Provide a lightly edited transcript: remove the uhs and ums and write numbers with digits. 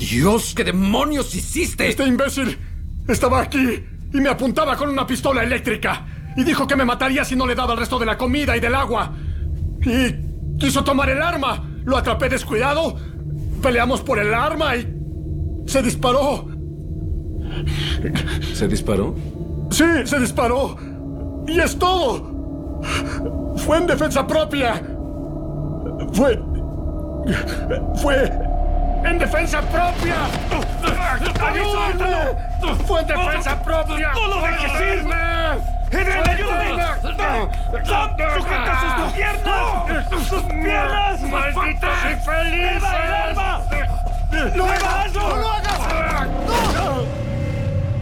Dios, ¿qué demonios hiciste? Este imbécil estaba aquí y me apuntaba con una pistola eléctrica. Y dijo que me mataría si no le daba el resto de la comida y del agua. Y quiso tomar el arma. Lo atrapé descuidado. Peleamos por el arma y se disparó. ¿Se disparó? Sí, se disparó. Y es todo. Fue en defensa propia. Fue en defensa propia. ¡Ayúdame! ¡Fue en defensa propia! ¡No lo dejes ir! ¡Edren, ayúdame! ¡Sujeta sus piernas! ¡Sus piernas! ¡Malditos infelices! ¡Eva, el arma! ¡No hagas eso! ¡No lo hagas!